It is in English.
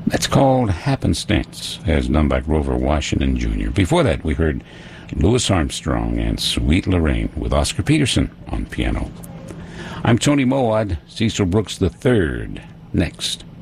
That's called Happenstance, as done by Grover Washington Jr. Before that, we heard Louis Armstrong and Sweet Lorraine with Oscar Peterson on piano. I'm Tony Moad, Cecil Brooks III. Next.